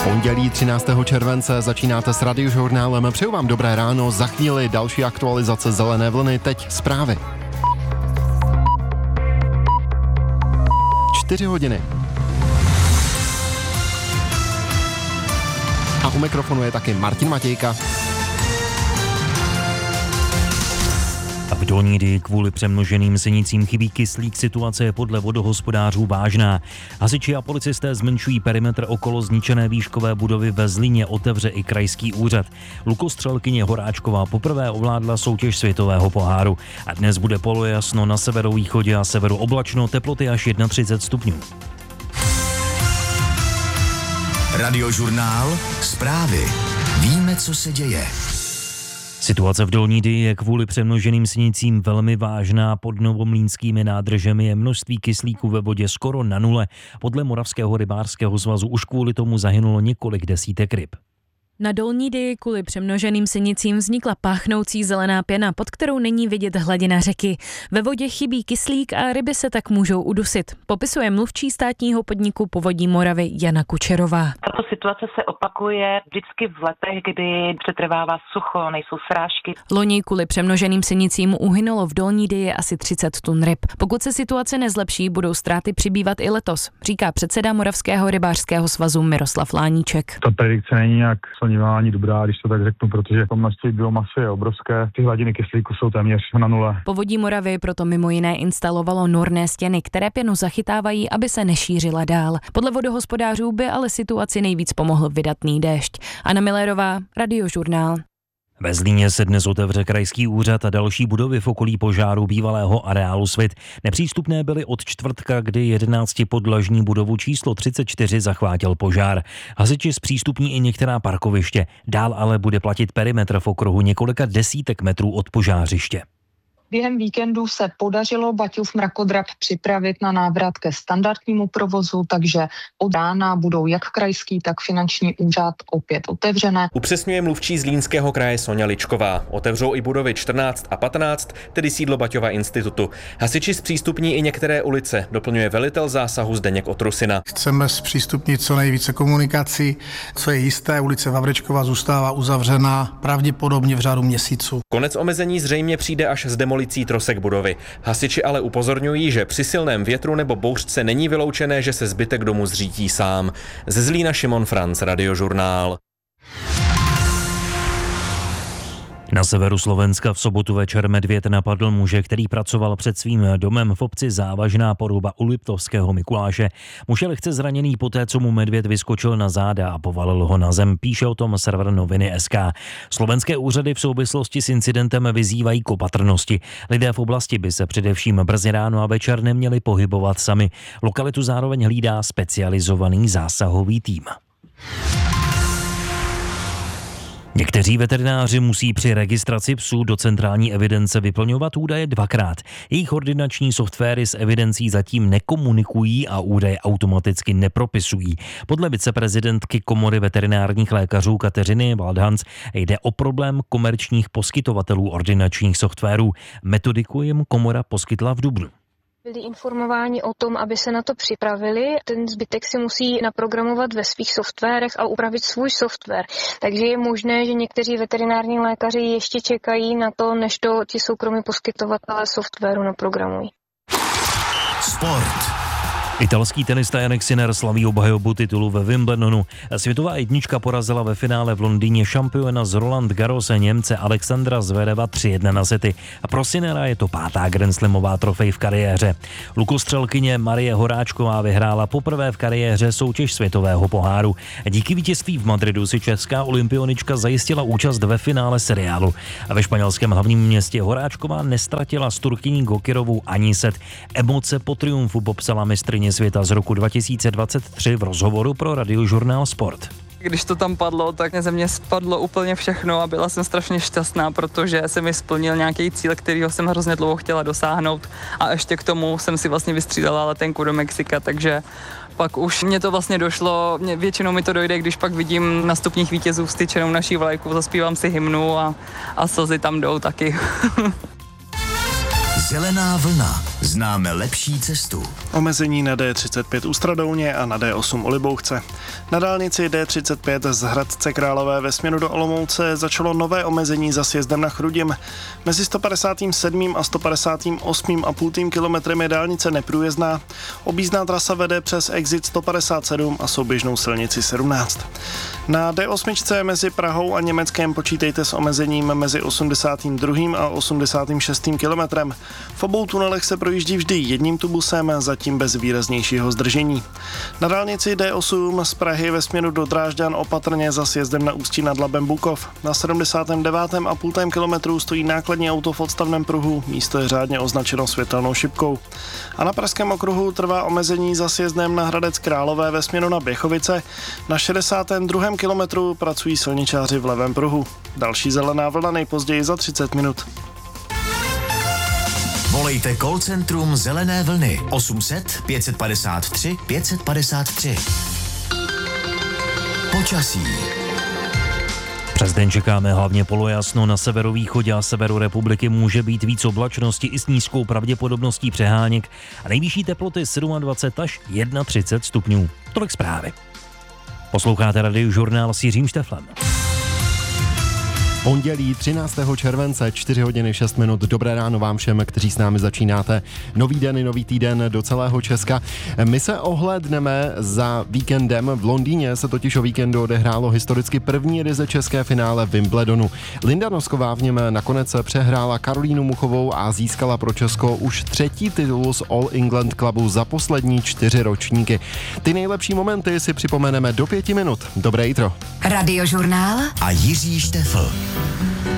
Pondělí 13. července začínáte s Radiožurnálem. Přeju vám dobré ráno, za chvíli další aktualizace zelené vlny, teď zprávy. 4 hodiny. A u mikrofonu je taky Martin Matějka. V Dolní Dyji kvůli přemnoženým sinicím chybí kyslík, situace je podle vodohospodářů vážná. Hasiči a policisté zmenšují perimetr okolo zničené výškové budovy ve Zlíně, otevře i krajský úřad. Lukostřelkyně Horáčková poprvé ovládla soutěž světového poháru. A dnes bude polojasno, na severovýchodě a severu oblačno, teploty až 31 stupňů. Radiožurnál, zprávy. Víme, co se děje. Situace v Dolní Dyji je kvůli přemnoženým sinicím velmi vážná. Pod novomlýnskými nádržemi je množství kyslíku ve vodě skoro na nule. Podle Moravského rybářského svazu už kvůli tomu zahynulo několik desítek ryb. Na Dolní Dyji kvůli přemnoženým sinicím vznikla páchnoucí zelená pěna, pod kterou není vidět hladina řeky. Ve vodě chybí kyslík a ryby se tak můžou udusit, popisuje mluvčí státního podniku Povodí Moravy Jana Kučerová. Tato situace se opakuje vždycky v letech, kdy přetrvává sucho, nejsou srážky. Loni kvůli přemnoženým sinicím uhynulo v Dolní Dyji asi 30 tun ryb. Pokud se situace nezlepší, budou ztráty přibývat i letos, říká předseda Moravského rybářského svazu Miroslav Láníček. Ta predikce není nějak ani dobrá, když to tak řeknu, protože to množství biomasy je obrovské. Ty hladiny kyslíku jsou téměř na nule. Povodí Moravy proto mimo jiné instalovalo norné stěny, které pěnu zachytávají, aby se nešířila dál. Podle vodohospodářů by ale situaci nejvíc pomohl vydatný déšť. Anna Millerová, Radiožurnál. Ve Zlíně se dnes otevře krajský úřad a další budovy v okolí požáru bývalého areálu Svit. Nepřístupné byly od čtvrtka, kdy 11podlažní budovu číslo 34 zachvátil požár. Hasiči zpřístupní i některá parkoviště. Dál ale bude platit perimetr v okruhu několika desítek metrů od požářiště. Během víkendu se podařilo Baťův mrakodrap připravit na návrat ke standardnímu provozu, takže od rána budou jak krajský, tak finanční úřad opět otevřené. Upřesňuje mluvčí Zlínského kraje Soňa Ličková. Otevřou i budovy 14 a 15, tedy sídlo Baťova institutu. Hasiči zpřístupní i některé ulice, doplňuje velitel zásahu Zdeněk Otrusina. Chceme zpřístupnit co nejvíce komunikací, co je jisté, ulice Vavrečkova zůstává uzavřená pravděpodobně v řádu měsíců. Konec omezení zřejmě přijde až z demolicí trosek budovy. Hasiči ale upozorňují, že při silném větru nebo bouřce není vyloučené, že se zbytek domu zřítí sám. Ze Zlína Šimon Franc, Radiožurnál. Na severu Slovenska v sobotu večer medvěd napadl muže, který pracoval před svým domem v obci Závažná Poruba u Liptovského Mikuláše. Muž je lehce zraněný poté, co mu medvěd vyskočil na záda a povalil ho na zem, píše o tom server Noviny.sk. Slovenské úřady v souvislosti s incidentem vyzývají k opatrnosti. Lidé v oblasti by se především brzy ráno a večer neměli pohybovat sami. Lokalitu zároveň hlídá specializovaný zásahový tým. Někteří veterináři musí při registraci psů do centrální evidence vyplňovat údaje dvakrát. Jejich ordinační softwary s evidencí zatím nekomunikují a údaje automaticky nepropisují. Podle viceprezidentky Komory veterinárních lékařů Kateřiny Waldhans jde o problém komerčních poskytovatelů ordinačních softwarů. Metodiku jim komora poskytla v dubnu. Byli informováni o tom, aby se na to připravili. Ten zbytek si musí naprogramovat ve svých softwarech a upravit svůj software. Takže je možné, že někteří veterinární lékaři ještě čekají na to, než to ti soukromí poskytovatelé softwaru naprogramují. Sport. Italský tenista Jannik Sinner slaví obhajobu titulu ve Wimbledonu. Světová jednička porazila ve finále v Londýně šampiona z Roland Garros Němce Alexandra Zvereva 3-1 na sety. A pro Sinnera je to 5. grandslamová trofej v kariéře. Lukostřelkyně Marie Horáčková vyhrála poprvé v kariéře soutěž světového poháru. Díky vítězství v Madridu si česká olympionička zajistila účast ve finále seriálu. A ve španělském hlavním městě Horáčková nestratila s Turkyní Gokirovou ani set. Emoce po triumfu popsala mistryně světa z roku 2023 v rozhovoru pro Radiožurnál Sport. Když to tam padlo, tak ze mě spadlo úplně všechno a byla jsem strašně šťastná, protože jsem mi splnil nějaký cíl, kterýho jsem hrozně dlouho chtěla dosáhnout a ještě k tomu jsem si vlastně vystřídala letenku do Mexika, takže pak už mě to vlastně došlo, většinou mi to dojde, když pak vidím na stupních vítězů vztyčenou naší vlajku, zaspívám si hymnu a slzy tam jdou taky. Zelená vlna. Známe lepší cestu. Omezení na D35 u Stradouně a na D8 u Libouchce. Na dálnici D35 z Hradce Králové ve směru do Olomouce začalo nové omezení za sjezdem na Chrudim. Mezi 157. a 158,5 kilometrem je dálnice neprůjezdná. Objízdná trasa vede přes exit 157 a souběžnou silnici 17. Na D8 mezi Prahou a Německem počítejte s omezením mezi 82. a 86. kilometrem. V obou tunelech se projíždí vždy jedním tubusem, zatím bez výraznějšího zdržení. Na dálnici D8 z Prahy ve směru do Drážďan opatrně za sjezdem na Ústí nad Labem Bukov. Na 79,5 kilometru stojí nákladní auto v odstavném pruhu, místo je řádně označeno světelnou šipkou. A na pražském okruhu trvá omezení za sjezdem na Hradec Králové ve směru na Běchovice. Na 62. kilometru pracují silničáři v levém pruhu. Další zelená vlna nejpozději za 30 minut. Volejte call centrum Zelené vlny 800 553 553. Počasí. Přes den čekáme hlavně polojasno, na severovýchodě a severu republiky může být víc oblačnosti i s nízkou pravděpodobností přeháněk a nejvyšší teploty 27 až 31 stupňů. Tolik zprávy. Posloucháte Radiožurnál s Jiřím Šteflem. Pondělí 13. července, 4 hodiny 6 minut. Dobré ráno vám všem, kteří s námi začínáte. Nový den i nový týden do celého Česka. My se ohlédneme za víkendem. V Londýně se totiž o víkendu odehrálo historicky první ryze české finále Wimbledonu. Linda Nosková v něm nakonec přehrála Karolínu Muchovou a získala pro Česko už 3. titul z All England Clubu za poslední 4 ročníky. Ty nejlepší momenty si připomeneme do 5 minut. Dobré jitro. Radiožurnál a Jiří Štefl.